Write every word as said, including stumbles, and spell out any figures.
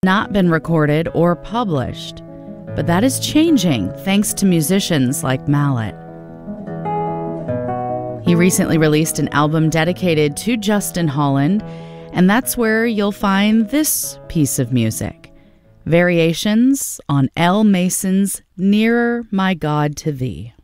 not been recorded or published, but that is changing thanks to musicians like Mallet. He recently released an album dedicated to Justin Holland, and that's where you'll find this piece of music, Variations on L. Mason's Nearer My God to Thee.